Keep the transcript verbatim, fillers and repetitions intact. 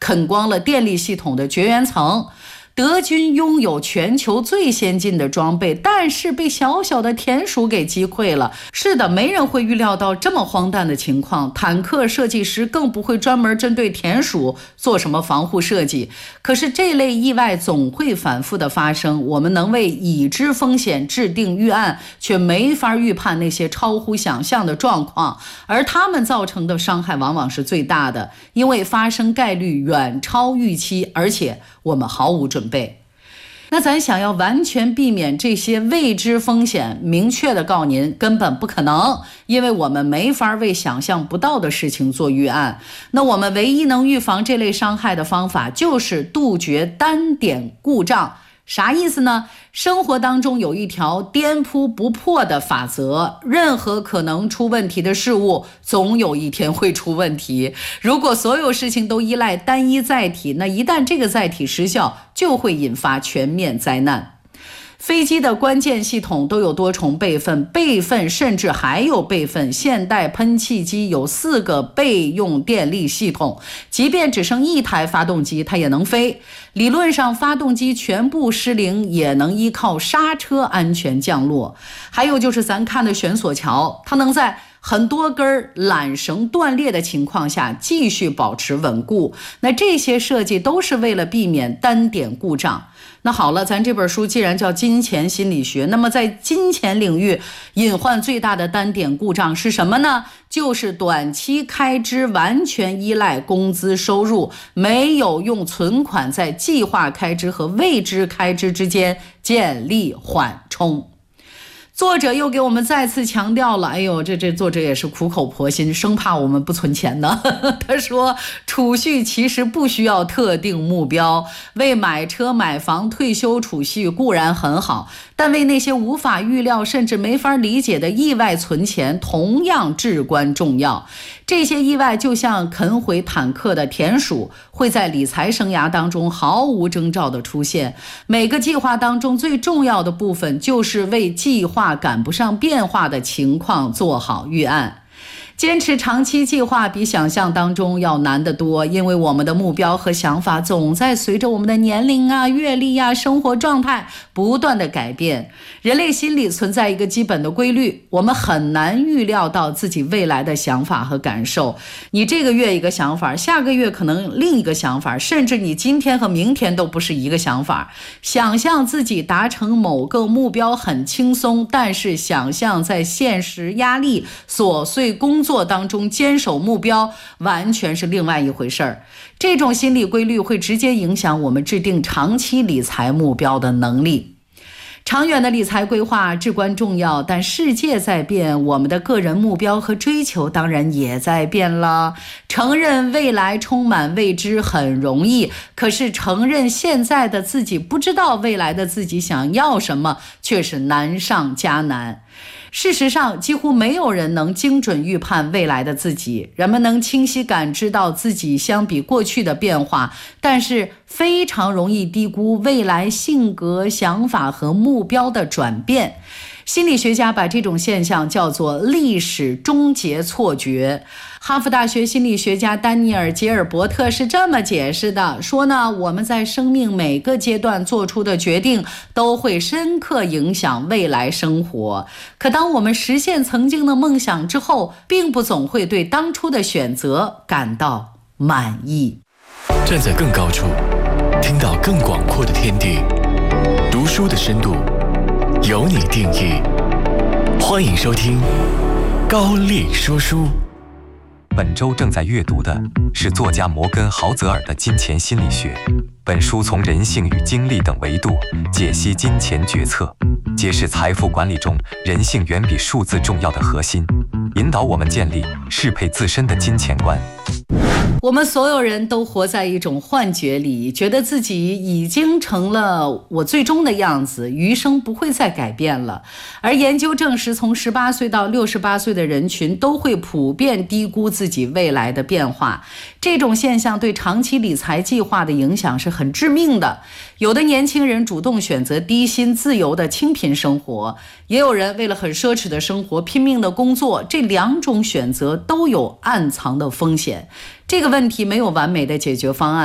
啃光了电力系统的绝缘层。德军拥有全球最先进的装备，但是被小小的田鼠给击溃了。是的，没人会预料到这么荒诞的情况，坦克设计师更不会专门针对田鼠做什么防护设计。可是这类意外总会反复的发生，我们能为已知风险制定预案，却没法预判那些超乎想象的状况，而它们造成的伤害往往是最大的，因为发生概率远超预期，而且我们毫无准备。那咱想要完全避免这些未知风险，明确的告您根本不可能，因为我们没法为想象不到的事情做预案。那我们唯一能预防这类伤害的方法就是杜绝单点故障。啥意思呢？生活当中有一条颠扑不破的法则，任何可能出问题的事物总有一天会出问题。如果所有事情都依赖单一载体，那一旦这个载体失效，就会引发全面灾难。飞机的关键系统都有多重备份，备份甚至还有备份。现代喷气机有四个备用电力系统，即便只剩一台发动机，它也能飞。理论上，发动机全部失灵也能依靠刹车安全降落。还有就是咱看的悬索桥，它能在很多根缆绳断裂的情况下继续保持稳固。那这些设计都是为了避免单点故障。那好了，咱这本书既然叫金钱心理学，那么在金钱领域隐患最大的单点故障是什么呢？就是短期开支完全依赖工资收入，没有用存款在计划开支和未知开支之间建立缓冲。作者又给我们再次强调了，哎呦，这这作者也是苦口婆心，生怕我们不存钱呢。他说，储蓄其实不需要特定目标，为买车买房退休储蓄固然很好，但为那些无法预料甚至没法理解的意外存钱同样至关重要。这些意外就像啃毁坦克的田鼠，会在理财生涯当中毫无征兆的出现。每个计划当中最重要的部分就是为计划赶不上变化的情况做好预案。坚持长期计划比想象当中要难得多，因为我们的目标和想法总在随着我们的年龄啊、阅历啊、生活状态不断的改变。人类心理存在一个基本的规律，我们很难预料到自己未来的想法和感受。你这个月一个想法，下个月可能另一个想法，甚至你今天和明天都不是一个想法。想象自己达成某个目标很轻松，但是想象在现实压力、琐碎工作当中坚守目标，完全是另外一回事儿。这种心理规律会直接影响我们制定长期理财目标的能力。长远的理财规划至关重要，但世界在变，我们的个人目标和追求当然也在变了。承认未来充满未知很容易，可是承认现在的自己不知道未来的自己想要什么，却是难上加难。事实上，几乎没有人能精准预判未来的自己。人们能清晰感知到自己相比过去的变化，但是非常容易低估未来性格、想法和目标的转变。心理学家把这种现象叫做历史终结错觉。哈佛大学心理学家丹尼尔·杰尔伯特是这么解释的，说呢，我们在生命每个阶段做出的决定都会深刻影响未来生活。可当我们实现曾经的梦想之后，并不总会对当初的选择感到满意。 站在更高处，听到更广阔的天地，读书的深度由你定义。欢迎收听高丽说书。 本周正在阅读的是作家摩根·豪泽尔的《金钱心理学》。本书从人性与精力等维度解析金钱决策，揭示财富管理中人性远比数字重要的核心，引导我们建立适配自身的金钱观。 我们所有人都活在一种幻觉里，觉得自己已经成了我最终的样子，余生不会再改变了。而研究证实，从十八岁到六十八岁的人群都会普遍低估自己未来的变化。这种现象对长期理财计划的影响是很致命的。有的年轻人主动选择低薪自由的清贫生活，也有人为了很奢侈的生活拼命的工作，这两种选择都有暗藏的风险。这个问题没有完美的解决方案。